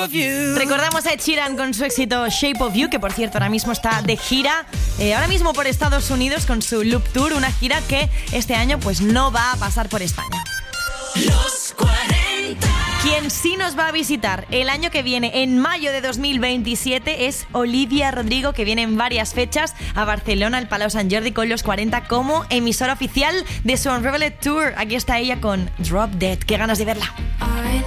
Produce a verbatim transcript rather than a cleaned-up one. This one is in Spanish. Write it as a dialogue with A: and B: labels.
A: of You.
B: Recordamos a Ed Sheeran con su éxito Shape of You, que por cierto ahora mismo está de gira, eh, ahora mismo por Estados Unidos con su Loop Tour, una gira que este año pues no va a pasar por España.
A: Los cuarenta.
B: Quien sí nos va a visitar el año que viene, en mayo de dos mil veintisiete, es Olivia Rodrigo, que viene en varias fechas a Barcelona, al Palau Sant Jordi, con los cuarenta como emisora oficial de su Unrevealed Tour. Aquí está ella con Drop Dead. Qué ganas de verla.
A: I